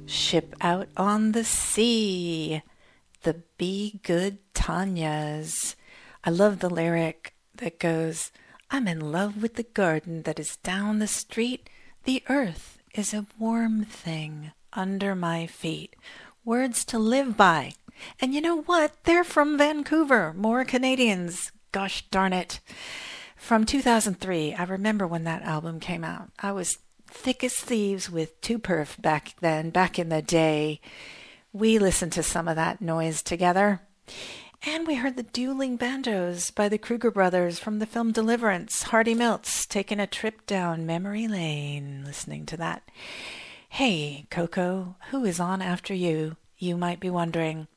Ship Out on the Sea, the Be Good Tanyas. I love the lyric that goes, I'm in love with the garden that is down the street. The earth is a warm thing under my feet. Words to live by. And you know what? They're from Vancouver. More Canadians. Gosh darn it. From 2003, I remember when that album came out. I was thick as thieves with 2Perf back then, back in the day. We listened to some of that noise together. And we heard the dueling banjos by the Kruger brothers from the film Deliverance. Hardy Milts taking a trip down memory lane, listening to that. Hey, Coco, who is on after you? You might be wondering.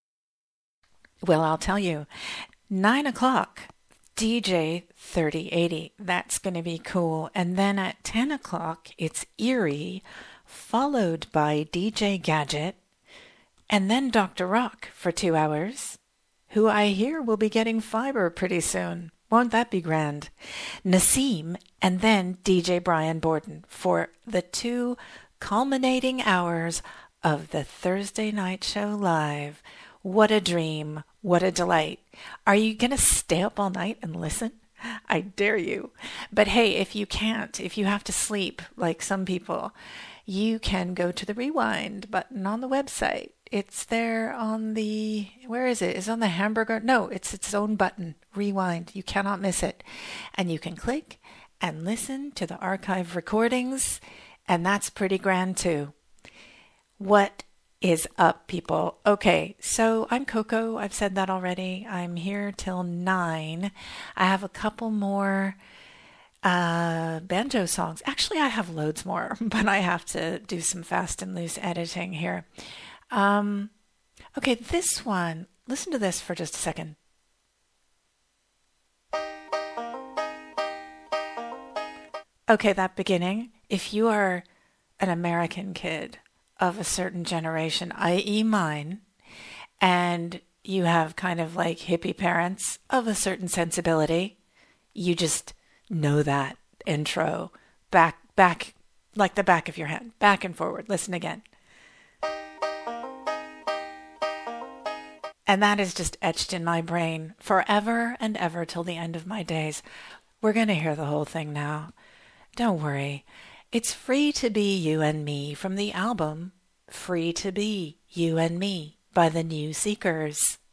Well, I'll tell you. 9 o'clock. DJ 3080. That's going to be cool. And then at 10 o'clock, it's Eerie, followed by DJ Gadget, and then Dr. Rock for 2 hours, who I hear will be getting fiber pretty soon. Won't that be grand? Nassim, and then DJ Brian Borden for the 2 culminating hours of the Thursday Night Show Live. What a dream. What a delight. Are you going to stay up all night and listen? I dare you. But hey, if you can't, if you have to sleep like some people, you can go to the rewind button on the website. It's there on the, where is it? It's on the hamburger. No, it's its own button. Rewind. You cannot miss it. And you can click and listen to the archive recordings. And that's pretty grand too. What is up, people? Okay, so I'm Coco. I've said that already. I'm here till 9. I have a couple more banjo songs. Actually, I have loads more, but I have to do some fast and loose editing here. Okay, this one. Listen to this for just a second. Okay, that beginning. If you are an American kid of a certain generation, i.e. mine, and you have kind of like hippie parents of a certain sensibility, you just know that intro back, like the back of your hand, back and forward. Listen again. And that is just etched in my brain forever and ever till the end of my days. We're going to hear the whole thing now. Don't worry. It's Free to Be You and Me from the album Free to Be You and Me by the New Seekers.